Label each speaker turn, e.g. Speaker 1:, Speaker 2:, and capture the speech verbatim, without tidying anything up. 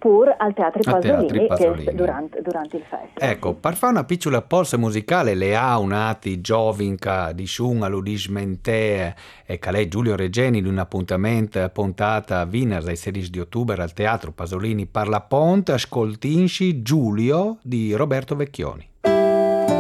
Speaker 1: oppure al Teatro
Speaker 2: A Teatri
Speaker 1: Pasolini,
Speaker 2: Pasolini.
Speaker 1: che è durante, durante il festival.
Speaker 2: Ecco, per fare una piccola pausa musicale, le ha un'ati giovinca di Shun all'Udismente e Calè Giulio Regeni in un appuntamento puntata venerdì il sedici di ottobre al Teatro Pasolini Parla Ponte, ascoltinci Giulio di Roberto Vecchioni.